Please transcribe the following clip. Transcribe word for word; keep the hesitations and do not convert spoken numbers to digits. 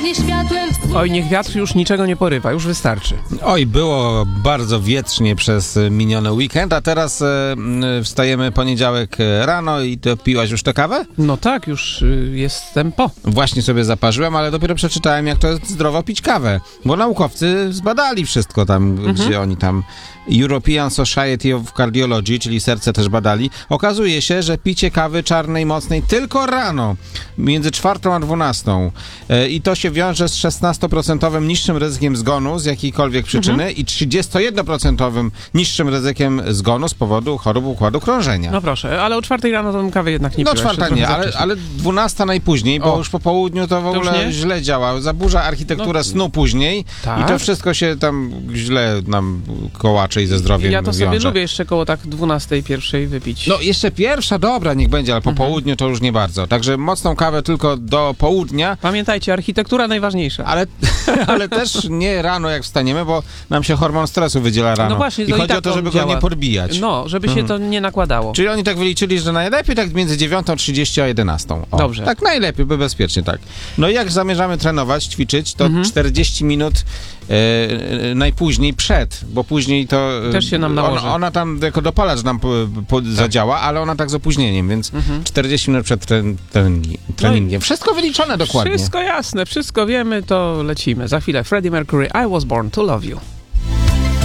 błysnie światłem w... Oj, niech wiatr już niczego nie porywa, już wystarczy. Oj, było bardzo wietrznie przez miniony weekend, a teraz e, wstajemy poniedziałek rano i to piłaś już tę kawę? No tak, już y, jestem po. Właśnie sobie zaparzyłem, ale dopiero przeczytałem, jak to jest zdrowo pić kawę, bo naukowcy zbadali wszystko tam, mhm. gdzie oni tam... European Society of Cardiology, czyli serce też badali. Okazuje się, że picie kawy czarnej, mocnej tylko rano, między czwartą a dwunastą. E, I to się wiąże z szesnastoprocentowym niższym ryzykiem zgonu z jakiejkolwiek przyczyny mhm. i trzydziestojednoprocentowym niższym ryzykiem zgonu z powodu chorób układu krążenia. No proszę, ale o czwartej rano tą kawę jednak nie No piłem. czwarta nie, ale, ale dwunasta najpóźniej, bo o. już po południu to w ogóle to źle działa. Zaburza architekturę no. snu później tak? i to wszystko się tam źle nam kołacze i ze zdrowiem Ja to wiąże. sobie lubię jeszcze koło tak dwunastej, pierwszej wypić. No jeszcze pierwsza, dobra, niech będzie, ale po mhm. południu to już nie bardzo. Także mocną kawę tylko do południa. Pamiętajcie, architektura najważniejsza. Ale, ale też nie rano jak wstaniemy, bo nam się hormon stresu wydziela rano. No właśnie, I to chodzi i tak o to, żeby działa. go nie podbijać. No, żeby mhm. się to nie nakładało. Czyli oni tak wyliczyli, że najlepiej tak między dziewiątą trzydzieści a jedenastą. O, Dobrze. Tak najlepiej, by bezpiecznie, tak. No i jak zamierzamy trenować, ćwiczyć, to mhm. czterdzieści minut e, najpóźniej przed, bo później to... Też się nam nałoży. Ona, ona tam jako dopalacz nam po, po, tak. zadziała, ale ona tak z opóźnieniem, więc mhm. czterdzieści minut przed tren, treningi, treningiem. Wszystko wyliczone dokładnie. Wszystko jasne, wszystko wiemy, to lecimy. Za chwilę Freddie Mercury, I Was Born to Love You.